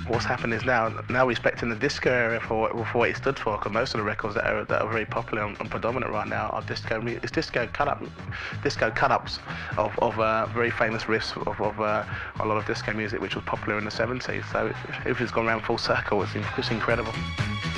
what's happened is now respecting the disco area for what it stood for, because most of the records that are very popular and predominant right now are it's disco cut-ups of very famous riffs of a lot of disco music which was popular in the 70s. So if it's gone around full circle, it's incredible.